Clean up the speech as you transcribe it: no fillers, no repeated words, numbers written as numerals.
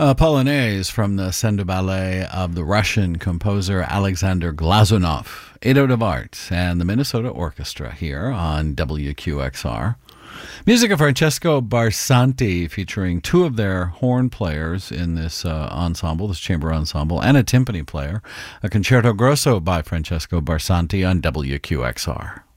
Polonaise from the Senda Ballet of the Russian composer Alexander Glazunov, Edo de Bart, and the Minnesota Orchestra here on WQXR. Music of Francesco Barsanti, featuring two of their horn players in this ensemble, this chamber ensemble, and a timpani player. A Concerto Grosso by Francesco Barsanti on WQXR.